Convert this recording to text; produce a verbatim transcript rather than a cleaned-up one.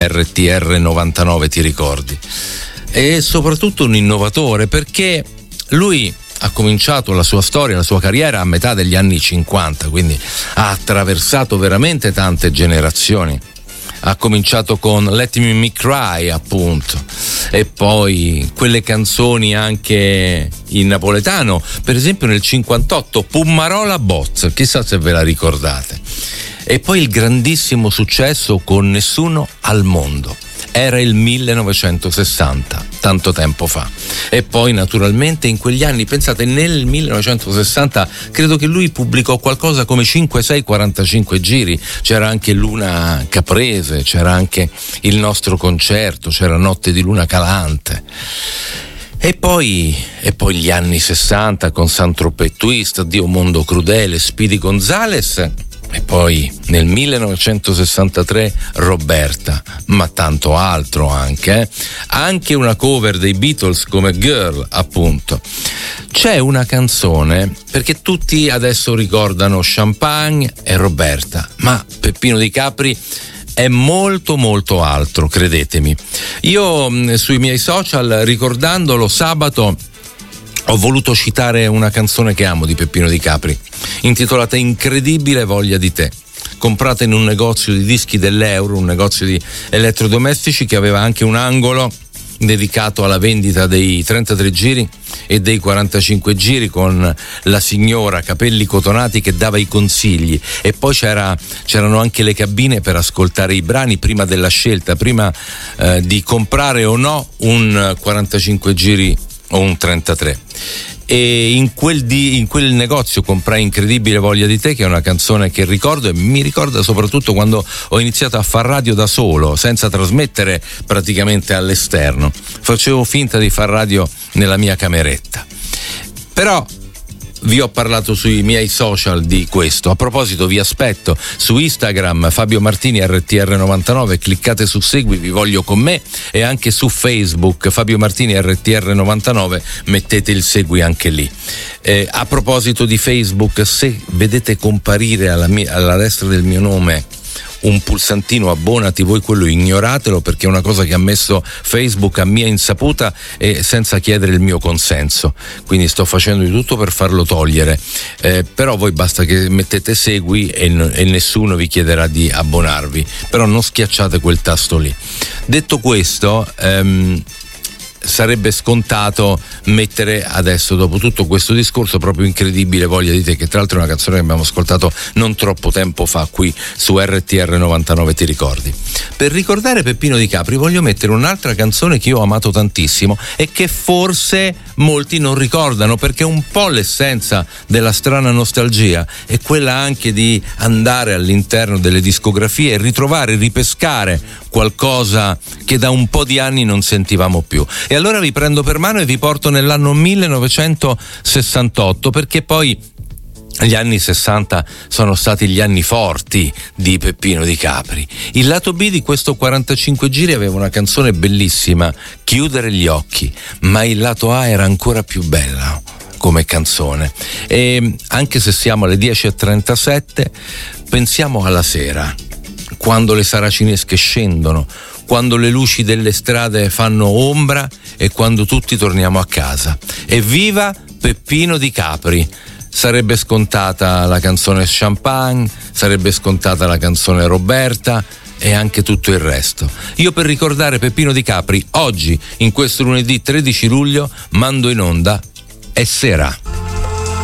R T R novantanove, ti ricordi? E soprattutto un innovatore, perché lui ha cominciato la sua storia, la sua carriera a metà degli anni cinquanta, quindi ha attraversato veramente tante generazioni. Ha cominciato con Let Me Cry, appunto, e poi quelle canzoni anche in napoletano, per esempio nel cinquantotto Pummarola Boz, chissà se ve la ricordate, e poi il grandissimo successo con Nessuno al mondo. Era il millenovecentosessanta, tanto tempo fa. E poi naturalmente in quegli anni, pensate, nel millenovecentosessanta credo che lui pubblicò qualcosa come cinque sei quarantacinque giri. C'era anche Luna Caprese, c'era anche il nostro concerto, c'era Notte di Luna Calante. E poi, e poi gli anni sessanta con Saint-Tropez Twist, Dio Mondo Crudele, Speedy Gonzales. E poi nel millenovecentosessantatré Roberta, ma tanto altro anche, eh? Anche una cover dei Beatles come Girl, appunto. C'è una canzone, perché tutti adesso ricordano Champagne e Roberta, ma Peppino Di Capri è molto molto altro, credetemi. Io mh, sui miei social, ricordandolo sabato, ho voluto citare una canzone che amo di Peppino Di Capri, intitolata Incredibile voglia di te, comprata in un negozio di dischi dell'Euro, un negozio di elettrodomestici che aveva anche un angolo dedicato alla vendita dei trentatré giri e dei quarantacinque giri, con la signora capelli cotonati che dava i consigli, e poi c'era, c'erano anche le cabine per ascoltare i brani prima della scelta, prima eh, di comprare o no un quarantacinque giri o un trentatré. E in quel, di, in quel negozio comprai Incredibile voglia di te, che è una canzone che ricordo, e mi ricorda soprattutto quando ho iniziato a far radio da solo, senza trasmettere praticamente all'esterno. Facevo finta di far radio nella mia cameretta. Però vi ho parlato sui miei social di questo. A proposito, vi aspetto su Instagram Fabio Martini R T R novantanove, cliccate su segui, vi voglio con me, e anche su Facebook Fabio Martini R T R novantanove, mettete il segui anche lì. Eh, a proposito di Facebook, se vedete comparire alla, mia, alla destra del mio nome un pulsantino abbonati, voi quello ignoratelo, perché è una cosa che ha messo Facebook a mia insaputa e senza chiedere il mio consenso, quindi sto facendo di tutto per farlo togliere, eh, però voi basta che mettete segui e, n- e nessuno vi chiederà di abbonarvi, però non schiacciate quel tasto lì. Detto questo, ehm, sarebbe scontato mettere adesso, dopo tutto questo discorso, proprio Incredibile voglia di te, che tra l'altro è una canzone che abbiamo ascoltato non troppo tempo fa qui su R T R novantanove, ti ricordi? Per ricordare Peppino Di Capri voglio mettere un'altra canzone che io ho amato tantissimo e che forse molti non ricordano, perché un po' l'essenza della strana nostalgia è quella anche di andare all'interno delle discografie e ritrovare, ripescare qualcosa che da un po' di anni non sentivamo più. E allora vi prendo per mano e vi porto nell'anno millenovecentosessantotto, perché poi gli anni sessanta sono stati gli anni forti di Peppino Di Capri. Il lato B di questo quarantacinque giri aveva una canzone bellissima, Chiudere gli occhi, ma il lato A era ancora più bella come canzone. E anche se siamo alle dieci e trentasette, pensiamo alla sera, quando le saracinesche scendono, quando le luci delle strade fanno ombra e quando tutti torniamo a casa. Evviva Peppino Di Capri! Sarebbe scontata la canzone Champagne, sarebbe scontata la canzone Roberta e anche tutto il resto. Io, per ricordare Peppino Di Capri, oggi, in questo lunedì tredici luglio, mando in onda È sera.